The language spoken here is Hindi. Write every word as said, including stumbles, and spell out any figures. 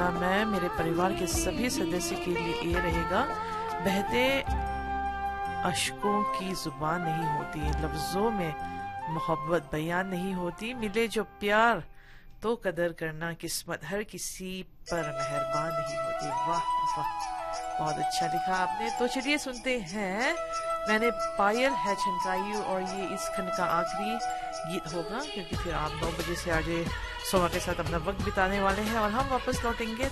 मैं मेरे परिवार के सभी सदस्य के लिए ये रहेगा, बहते अश्कों की जुबान नहीं होती, लफ्जों में मोहब्बत बयान नहीं होती, मिले जो प्यार तो कदर करना, किस्मत हर किसी पर मेहरबान नहीं होती। वाह वाह, बहुत अच्छा लिखा आपने। तो चलिए सुनते हैं मैंने पायल है छनकाई, और ये इस खंड का आखिरी गीत होगा, क्योंकि फिर आप नौ बजे से आगे सोमा के साथ अपना वक्त बिताने वाले हैं और हम वापस लौटेंगे